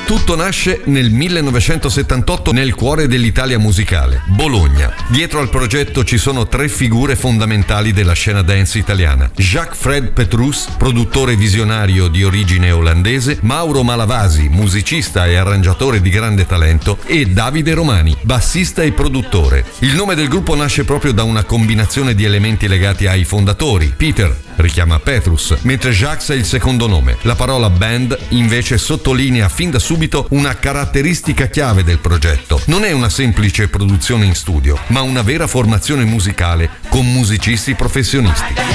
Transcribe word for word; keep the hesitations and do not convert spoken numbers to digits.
Tutto nasce nel millenovecentosettantotto nel cuore dell'Italia musicale, Bologna. Dietro al progetto ci sono tre figure fondamentali della scena dance italiana: Jacques Fred Petrus, produttore visionario di origine olandese, Mauro Malavasi, musicista e arrangiatore di grande talento, e Davide Romani, bassista e produttore. Il nome del gruppo nasce proprio da una combinazione di elementi legati ai fondatori. Peter richiama Petrus, mentre Jacques è il secondo nome. La parola band invece sottolinea fin da subito una caratteristica chiave del progetto. Non è una semplice produzione in studio, ma una vera formazione musicale con musicisti professionisti.